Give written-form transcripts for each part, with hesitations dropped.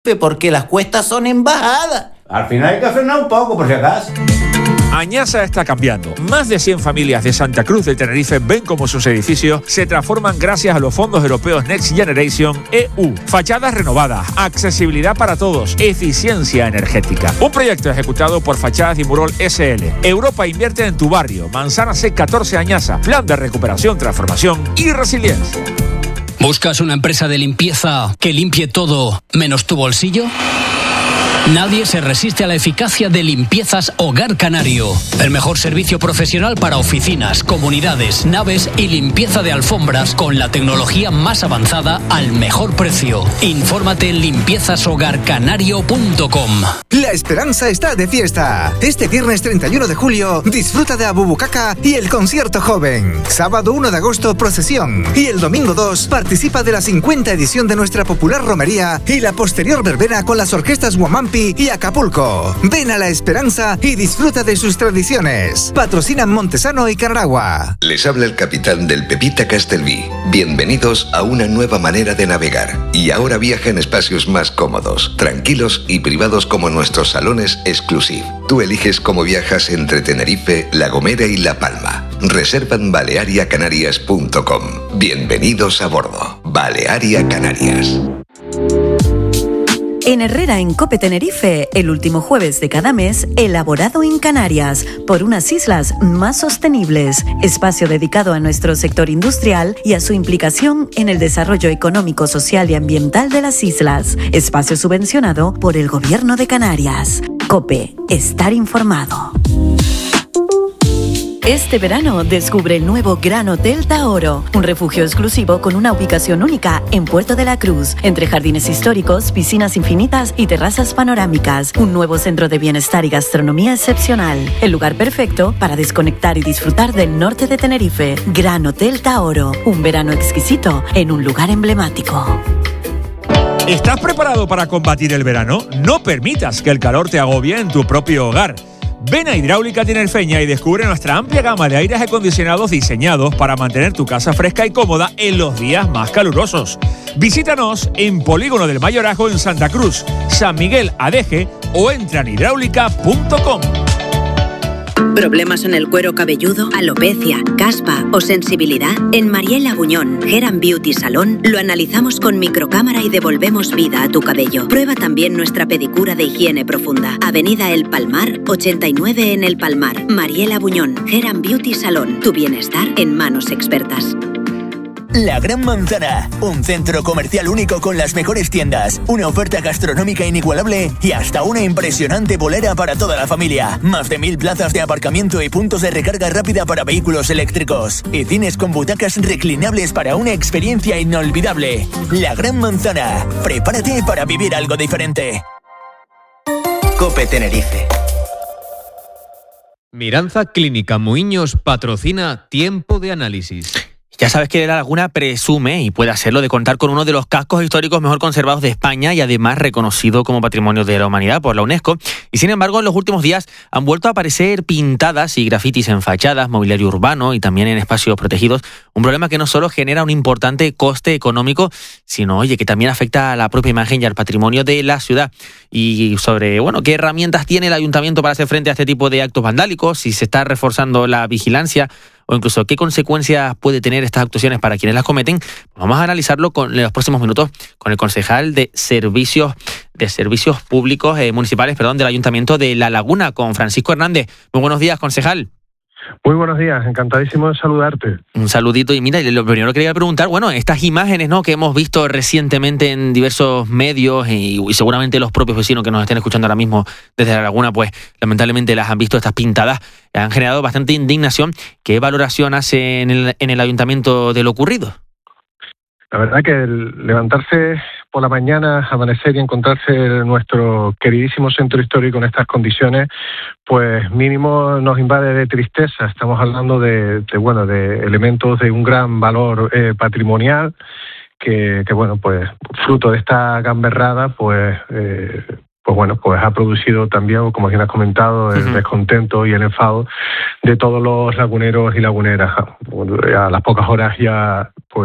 porque las cuestas son en bajada. Al final hay que frenar un poco, por si acaso. Añasa está cambiando. Más de 100 familias de Santa Cruz de Tenerife ven cómo sus edificios se transforman gracias a los fondos europeos Next Generation EU. Fachadas renovadas, accesibilidad para todos, eficiencia energética. Un proyecto ejecutado por Fachadas y Murol SL. Europa invierte en tu barrio. Manzana C14 Añasa. Plan de recuperación, transformación y resiliencia. ¿Buscas una empresa de limpieza que limpie todo menos tu bolsillo? Nadie se resiste a la eficacia de Limpiezas Hogar Canario. El mejor servicio profesional para oficinas, comunidades, naves y limpieza de alfombras con la tecnología más avanzada al mejor precio. Infórmate en limpiezashogarcanario.com. La esperanza está de fiesta. Este viernes 31 de julio disfruta de Abubucaca y el concierto joven. Sábado 1 de agosto procesión. Y el domingo 2 participa de la 50 edición de nuestra popular romería y la posterior verbena con las orquestas Guamampi y Acapulco. Ven a La Esperanza y disfruta de sus tradiciones. Patrocinan Montesano y Carragua. Les habla el capitán del Pepita Castelví. Bienvenidos a una nueva manera de navegar. Y ahora viaja en espacios más cómodos, tranquilos y privados como nuestros salones Exclusive. Tú eliges cómo viajas entre Tenerife, La Gomera y La Palma. Reserva en baleariacanarias.com. Bienvenidos a bordo. Balearia Canarias. En Herrera, en Cope Tenerife, el último jueves de cada mes, elaborado en Canarias, por unas islas más sostenibles. Espacio dedicado a nuestro sector industrial y a su implicación en el desarrollo económico, social y ambiental de las islas. Espacio subvencionado por el Gobierno de Canarias. Cope, estar informado. Este verano descubre el nuevo Gran Hotel Taoro, un refugio exclusivo con una ubicación única en Puerto de la Cruz, entre jardines históricos, piscinas infinitas y terrazas panorámicas. Un nuevo centro de bienestar y gastronomía excepcional. El lugar perfecto para desconectar y disfrutar del norte de Tenerife. Gran Hotel Taoro, un verano exquisito en un lugar emblemático. ¿Estás preparado para combatir el verano? No permitas que el calor te agobie en tu propio hogar. Ven a Hidráulica Tinerfeña y descubre nuestra amplia gama de aires acondicionados diseñados para mantener tu casa fresca y cómoda en los días más calurosos. Visítanos en Polígono del Mayorazgo en Santa Cruz, San Miguel Adeje o entra en hidráulica.com. ¿Problemas en el cuero cabelludo, alopecia, caspa o sensibilidad? En Mariela Buñón, Hair & Beauty Salón, lo analizamos con microcámara y devolvemos vida a tu cabello. Prueba también nuestra pedicura de higiene profunda. Avenida El Palmar, 89 en El Palmar. Mariela Buñón, Hair & Beauty Salón. Tu bienestar en manos expertas. La Gran Manzana, un centro comercial único con las mejores tiendas, una oferta gastronómica inigualable y hasta una impresionante bolera para toda la familia. Más de 1000 plazas de aparcamiento y puntos de recarga rápida para vehículos eléctricos. Y cines con butacas reclinables para una experiencia inolvidable. La Gran Manzana, prepárate para vivir algo diferente. Cope Tenerife. Miranza Clínica Muiños patrocina Tiempo de Análisis. Ya sabes que La Laguna presume, y puede hacerlo, de contar con uno de los cascos históricos mejor conservados de España y además reconocido como Patrimonio de la Humanidad por la UNESCO. Y sin embargo, en los últimos días han vuelto a aparecer pintadas y grafitis en fachadas, mobiliario urbano y también en espacios protegidos. Un problema que no solo genera un importante coste económico, sino, que también afecta a la propia imagen y al patrimonio de la ciudad. Y sobre, qué herramientas tiene el ayuntamiento para hacer frente a este tipo de actos vandálicos, si se está reforzando la vigilancia o incluso qué consecuencias puede tener estas actuaciones para quienes las cometen, vamos a analizarlo en los próximos minutos con el concejal de Servicios Públicos Municipales, del Ayuntamiento de La Laguna, con Francisco Hernández. Muy buenos días, concejal. Muy buenos días, encantadísimo de saludarte. Un saludito. Y mira, lo primero que quería preguntar, estas imágenes que hemos visto recientemente en diversos medios y seguramente los propios vecinos que nos estén escuchando ahora mismo desde La Laguna, pues lamentablemente las han visto, estas pintadas, han generado bastante indignación. ¿Qué valoración hace en el ayuntamiento de lo ocurrido? La verdad que el levantarse por la mañana, amanecer y encontrarse en nuestro queridísimo centro histórico en estas condiciones, pues mínimo nos invade de tristeza. Estamos hablando de elementos de un gran valor patrimonial que pues fruto de esta gamberrada, pues ha producido también, como bien has comentado, el descontento y el enfado de todos los laguneros y laguneras. A las pocas horas ya pues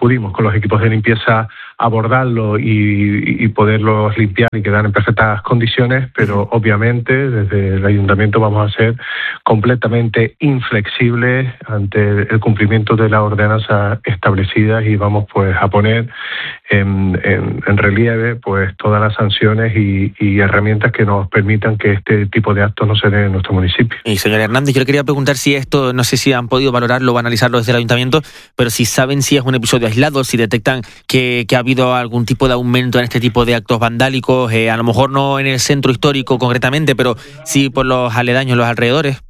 pudimos con los equipos de limpieza abordarlo y poderlos limpiar y quedar en perfectas condiciones, pero obviamente desde el ayuntamiento vamos a ser completamente inflexibles ante el cumplimiento de las ordenanzas establecidas y vamos pues a poner en relieve pues todas las sanciones y herramientas que nos permitan que este tipo de actos no se den en nuestro municipio. Y señor Hernández, yo le quería preguntar si esto, no sé si han podido valorarlo o analizarlo desde el ayuntamiento, pero si saben si es un episodio aislado, si detectan que ha habido algún tipo de aumento en este tipo de actos vandálicos, a lo mejor no en el centro histórico concretamente, pero sí por los aledaños, los alrededores.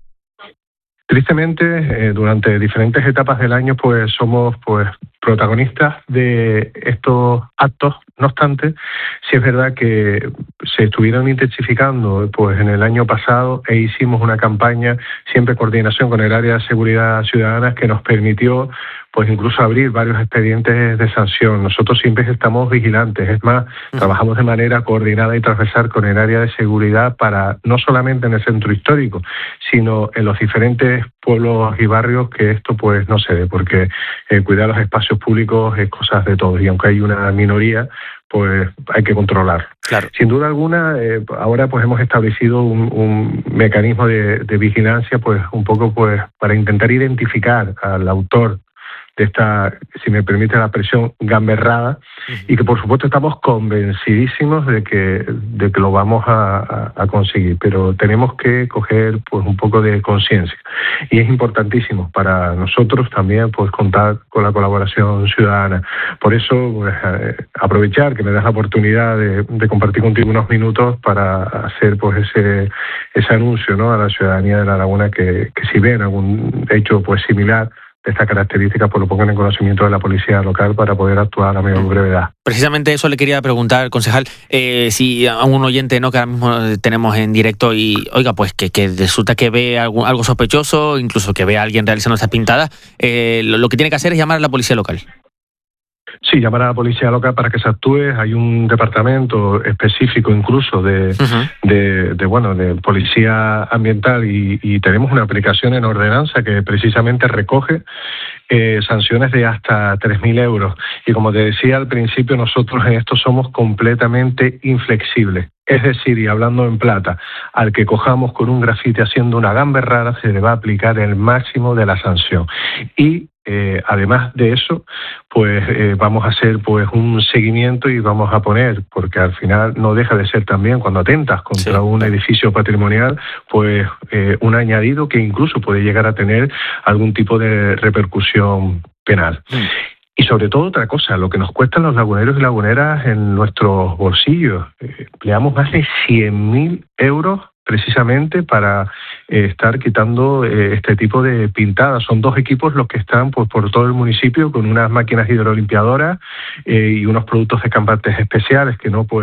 Tristemente, durante diferentes etapas del año, pues somos pues protagonistas de estos actos. No obstante, sí es verdad que se estuvieron intensificando pues en el año pasado e hicimos una campaña siempre en coordinación con el área de seguridad ciudadana que nos permitió pues incluso abrir varios expedientes de sanción. Nosotros siempre estamos vigilantes, es más, trabajamos de manera coordinada y transversal con el área de seguridad para no solamente en el centro histórico, sino en los diferentes pueblos y barrios que esto pues no se dé, porque cuidar los espacios públicos es cosas de todos y aunque hay una minoría, pues hay que controlar. Claro. Sin duda alguna, ahora pues hemos establecido un mecanismo de vigilancia pues un poco pues para intentar identificar al autor de esta, si me permite la expresión, gamberrada, y que por supuesto estamos convencidísimos de que lo vamos a conseguir, pero tenemos que coger pues un poco de conciencia y es importantísimo para nosotros también pues contar con la colaboración ciudadana. Por eso pues, aprovechar que me das la oportunidad de compartir contigo unos minutos para hacer pues ese anuncio, ¿no?, a la ciudadanía de La Laguna que si ven algún hecho pues similar de estas características, pues lo pongan en conocimiento de la policía local para poder actuar a la mayor brevedad. Precisamente eso le quería preguntar, concejal, si a un oyente, ¿no?, que ahora mismo tenemos en directo y, oiga, pues que resulta que ve algo sospechoso, incluso que ve a alguien realizando estas pintadas, lo que tiene que hacer es llamar a la policía local. Sí, llamar a la policía local para que se actúe. Hay un departamento específico incluso de policía ambiental y tenemos una aplicación en ordenanza que precisamente recoge sanciones de hasta 3.000 euros. Y como te decía al principio, nosotros en esto somos completamente inflexibles. Es decir, y hablando en plata, al que cojamos con un grafiti haciendo una gamberrada se le va a aplicar el máximo de la sanción. Y además de eso, pues vamos a hacer pues un seguimiento y vamos a poner, porque al final no deja de ser también cuando atentas contra un edificio patrimonial, pues un añadido que incluso puede llegar a tener algún tipo de repercusión penal. Y sobre todo otra cosa, lo que nos cuestan los laguneros y laguneras en nuestros bolsillos. Empleamos más de 100.000 euros precisamente para estar quitando este tipo de pintadas. Son 2 equipos los que están pues, por todo el municipio con unas máquinas hidrolimpiadoras y unos productos descampantes especiales que no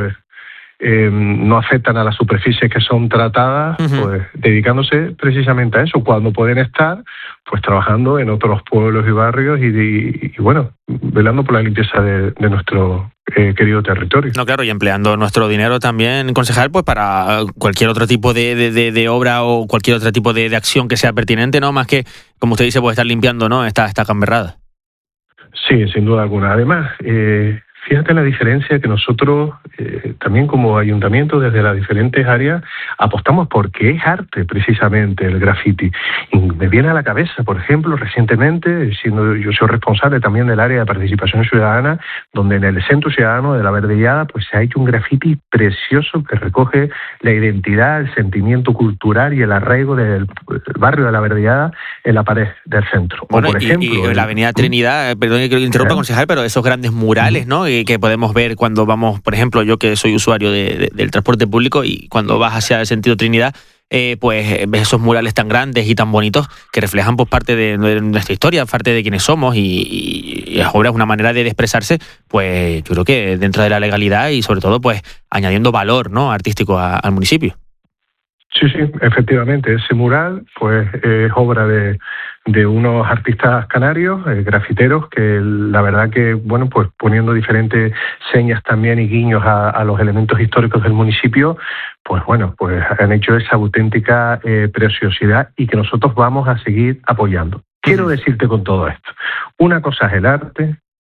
afectan a las superficies que son tratadas, pues dedicándose precisamente a eso, cuando pueden estar pues trabajando en otros pueblos y barrios y bueno, velando por la limpieza de nuestro querido territorio. No, claro, y empleando nuestro dinero también, concejal, pues para cualquier otro tipo de obra o cualquier otro tipo de acción que sea pertinente, ¿no? Más que, como usted dice, pues estar limpiando, ¿no?, esta gamberrada. Sí, sin duda alguna. Además, fíjate la diferencia que nosotros también como ayuntamiento desde las diferentes áreas apostamos porque es arte precisamente el graffiti. Y me viene a la cabeza, por ejemplo, recientemente, siendo yo soy responsable también del área de participación ciudadana, donde en el centro ciudadano de La Verdellada pues se ha hecho un graffiti precioso que recoge la identidad, el sentimiento cultural y el arraigo del barrio de La Verdellada en la pared del centro. Bueno, o por ejemplo, y la avenida Trinidad, perdón que lo interrumpa, concejal, pero esos grandes murales, ¿no?, que podemos ver cuando vamos, por ejemplo, yo que soy usuario del transporte público y cuando vas hacia el sentido Trinidad, pues ves esos murales tan grandes y tan bonitos que reflejan pues parte de nuestra historia, parte de quienes somos y ahora es una manera de expresarse, pues yo creo que dentro de la legalidad y sobre todo pues añadiendo valor, ¿no?, artístico al municipio. Sí, efectivamente. Ese mural pues es obra de unos artistas canarios, grafiteros, que la verdad que, bueno, pues poniendo diferentes señas también y guiños a los elementos históricos del municipio, pues bueno, pues han hecho esa auténtica preciosidad y que nosotros vamos a seguir apoyando. Quiero decirte con todo esto, una cosa es el arte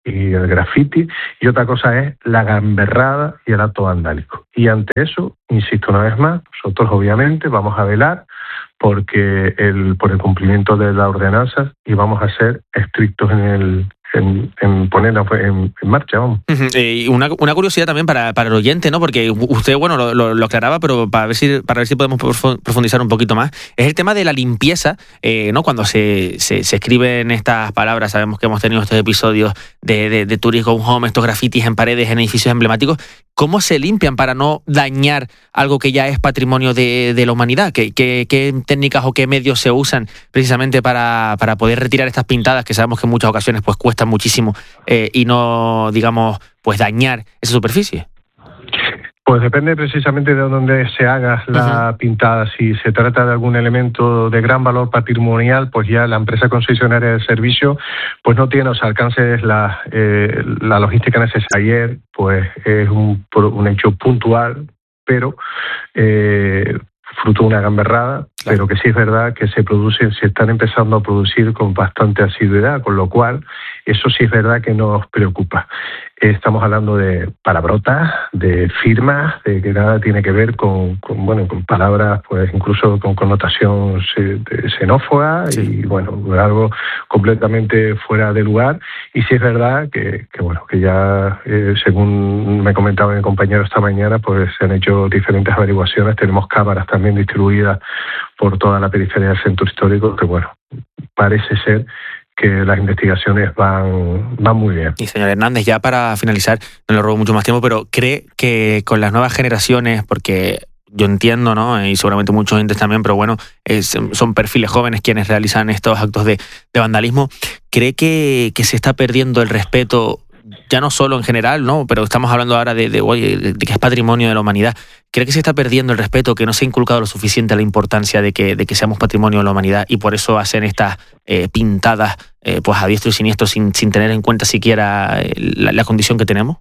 y el graffiti, y otra cosa es la gamberrada y el acto vandálico. Y ante eso, insisto una vez más, nosotros obviamente vamos a velar por el cumplimiento de la ordenanza y vamos a ser estrictos en ponerla en marcha, vamos. Y una curiosidad también para el oyente, ¿no? Porque usted, bueno, lo aclaraba, pero para ver si podemos profundizar un poquito más, es el tema de la limpieza, ¿no? Cuando se escriben estas palabras, sabemos que hemos tenido estos episodios de Tourist Go Home, estos grafitis en paredes, en edificios emblemáticos. ¿Cómo se limpian para no dañar algo que ya es patrimonio de la humanidad? ¿Qué técnicas o qué medios se usan precisamente para poder retirar estas pintadas que sabemos que en muchas ocasiones pues cuestan muchísimo y no, digamos, pues dañar esa superficie? Pues depende precisamente de dónde se haga la pintada. Si se trata de algún elemento de gran valor patrimonial, pues ya la empresa concesionaria del servicio pues no tiene a su alcance la logística necesaria. Ayer pues es un hecho puntual, pero fruto de una gamberrada, pero que sí es verdad que se están empezando a producir con bastante asiduidad, con lo cual eso sí es verdad que nos preocupa. Estamos hablando de palabrotas, de firmas, de que nada tiene que ver con palabras, pues incluso con connotación xenófoba, sí. Y bueno, algo completamente fuera de lugar. Y sí es verdad que ya, según me comentaba mi compañero esta mañana, pues se han hecho diferentes averiguaciones. Tenemos cámaras también distribuidas por toda la periferia del centro histórico, que bueno, parece ser que las investigaciones van muy bien. Y señor Hernández, ya para finalizar, no le robo mucho más tiempo, pero ¿cree que con las nuevas generaciones, porque yo entiendo, ¿no?, y seguramente muchos oyentes también, pero bueno, son perfiles jóvenes quienes realizan estos actos de vandalismo, ¿cree que se está perdiendo el respeto, ya no solo en general, ¿no?, pero estamos hablando ahora de que es patrimonio de la humanidad? ¿Cree que se está perdiendo el respeto, que no se ha inculcado lo suficiente la importancia de que seamos patrimonio de la humanidad y por eso hacen estas pintadas pues a diestro y siniestro sin tener en cuenta siquiera la condición que tenemos?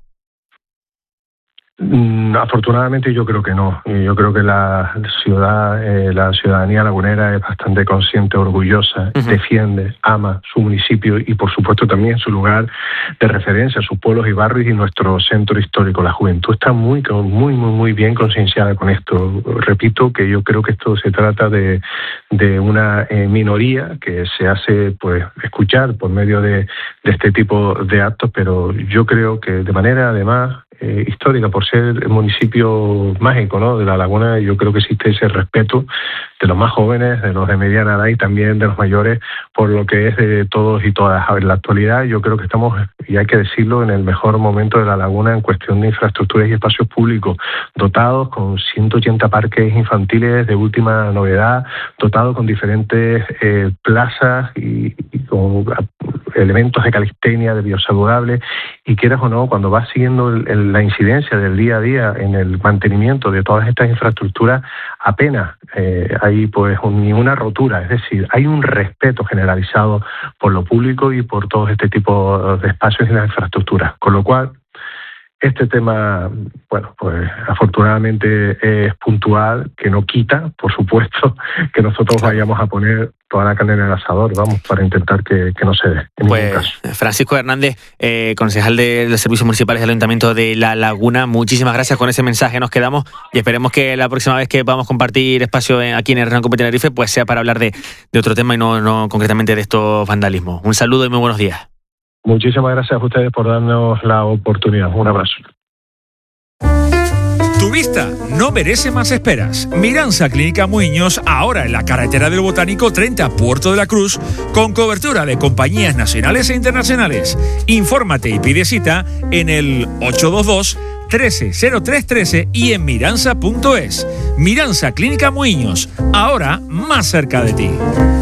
Afortunadamente yo creo que no. Yo creo que la ciudadanía lagunera es bastante consciente, orgullosa, defiende, ama su municipio y por supuesto también su lugar de referencia, sus pueblos y barrios y nuestro centro histórico. La juventud está muy bien concienciada con esto. Repito que yo creo que esto se trata de una minoría que se hace pues escuchar por medio de este tipo de actos, pero yo creo que de manera además histórica, por ser el municipio mágico, ¿no?, de La Laguna, yo creo que existe ese respeto de los más jóvenes, de los de mediana edad y también de los mayores, por lo que es de todos y todas. A ver, en la actualidad yo creo que estamos, y hay que decirlo, en el mejor momento de La Laguna en cuestión de infraestructuras y espacios públicos, dotados con 180 parques infantiles de última novedad, dotados con diferentes plazas y con elementos de calistenia, de biosaludable, y quieras o no, cuando vas siguiendo la incidencia del día a día en el mantenimiento de todas estas infraestructuras, apenas hay pues ni una rotura, es decir, hay un respeto generalizado por lo público y por todo este tipo de espacios y las infraestructuras, con lo cual este tema, bueno, pues afortunadamente es puntual, que no quita, por supuesto, que nosotros vayamos a poner toda la carne en el asador, vamos, para intentar que no se dé. Pues Francisco Hernández, concejal de los Servicios Municipales del Ayuntamiento de La Laguna, muchísimas gracias. Con ese mensaje nos quedamos y esperemos que la próxima vez que podamos compartir espacio aquí en el Real Cope Tenerife, pues sea para hablar de otro tema y no concretamente de estos vandalismos. Un saludo y muy buenos días. Muchísimas gracias a ustedes por darnos la oportunidad. Un abrazo. Tu vista no merece más esperas. Miranza Clínica Muiños, ahora en la carretera del Botánico 30 Puerto de la Cruz, con cobertura de compañías nacionales e internacionales. Infórmate y pide cita en el 822 130313 y en miranza.es. Miranza Clínica Muiños, ahora más cerca de ti.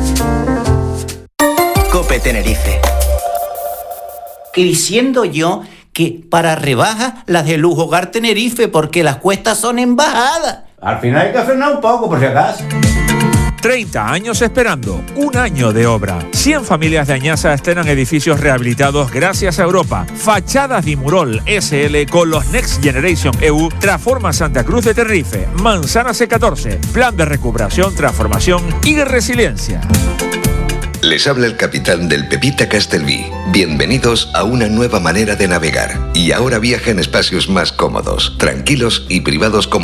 Cope Tenerife. Que diciendo yo que para rebajas las de Lujo Hogar Tenerife, porque las cuestas son en bajada. Al final hay que frenar un poco, por si acaso. 30 años esperando, un año de obra. 100 familias de Añaza estrenan edificios rehabilitados gracias a Europa. Fachadas Dimurol SL con los Next Generation EU transforma Santa Cruz de Tenerife. Manzana C14, plan de recuperación, transformación y resiliencia. Les habla el capitán del Pepita Castelví. Bienvenidos a una nueva manera de navegar. Y ahora viaja en espacios más cómodos, tranquilos y privados como